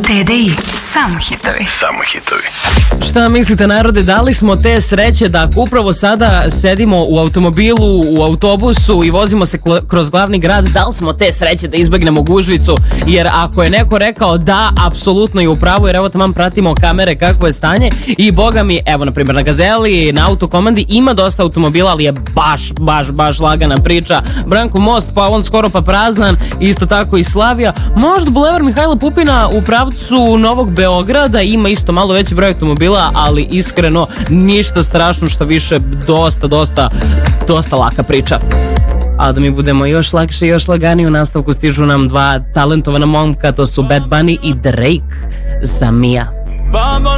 TDI, samo hitovi. Samo hitovi. Šta mislite, narode, da li smo te sreće da upravo sada sedimo u automobilu, u autobusu i vozimo se kroz glavni grad, da li smo te sreće da izbegnemo gužvicu? Jer ako je neko rekao da, apsolutno je u pravu, jer evo tamo pratimo kamere kakvo je stanje i boga mi, evo na primjer na Gazeli, na Autokomandi ima dosta automobila, ali je baš lagana priča. Branko most, pa on skoro pa prazan, isto tako i Slavija. Možda Bulevar Mihajla Pupina u pravcu Novog Beograda ima isto malo veći broj automobila, ali iskreno ništa strašno, što više dosta laka priča. A da mi budemo još lakše, još laganiji, u nastavku stižu nam dva talentovana momka, to su Bad Bunny i Drake za Mia. Vamos